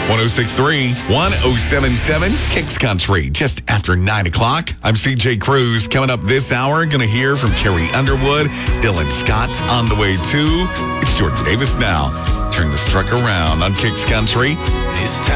106.3, 107.7, Kicks Country, just after 9 o'clock. I'm CJ Cruz. Coming up this hour, going to hear from Carrie Underwood, Dylan Scott on the way too. It's Jordan Davis now. Turn this truck around on Kicks Country. This time